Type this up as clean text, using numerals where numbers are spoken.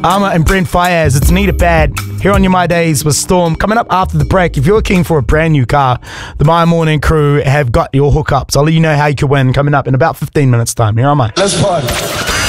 Armour and Brent Faiyaz, it's Need It Bad. Here on Your My Days with Storm. Coming up after the break, if you're looking for a brand new car, the My Morning crew have got your hookups. I'll let you know how you can win coming up in about 15 minutes time. Here on My. Let's party.